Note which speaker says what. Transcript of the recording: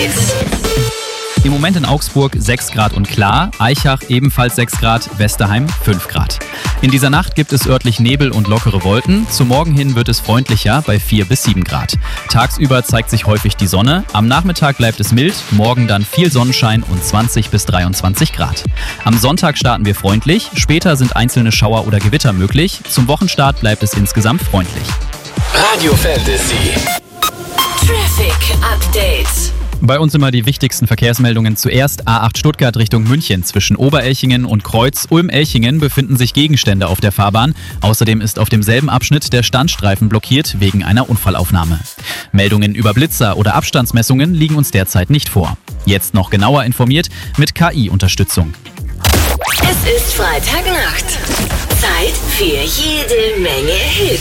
Speaker 1: Im Moment in Augsburg 6 Grad und klar, Aichach ebenfalls 6 Grad, Westerheim 5 Grad. In dieser Nacht gibt es örtlich Nebel und lockere Wolken. Zum Morgen hin wird es freundlicher bei 4 bis 7 Grad. Tagsüber zeigt sich häufig die Sonne. Am Nachmittag bleibt es mild, morgen dann viel Sonnenschein und 20 bis 23 Grad. Am Sonntag starten wir freundlich, später sind einzelne Schauer oder Gewitter möglich. Zum Wochenstart bleibt es insgesamt freundlich.
Speaker 2: Radio Fantasy.
Speaker 3: Traffic Update.
Speaker 1: Bei uns immer die wichtigsten Verkehrsmeldungen. Zuerst A8 Stuttgart Richtung München. Zwischen Oberelchingen und Kreuz Ulm-Elchingen befinden sich Gegenstände auf der Fahrbahn. Außerdem ist auf demselben Abschnitt der Standstreifen blockiert wegen einer Unfallaufnahme. Meldungen über Blitzer oder Abstandsmessungen liegen uns derzeit nicht vor. Jetzt noch genauer informiert mit KI-Unterstützung.
Speaker 3: Es ist Freitagnacht. Zeit für jede Menge Hits.